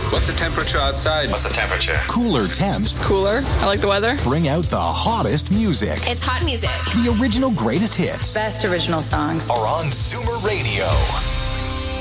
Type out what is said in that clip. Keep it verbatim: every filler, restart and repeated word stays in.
What's the temperature outside? What's the temperature? Cooler temps. Cooler. I like the weather. Bring out the hottest music. It's hot music. The original greatest hits. Best original songs are on Zoomer Radio.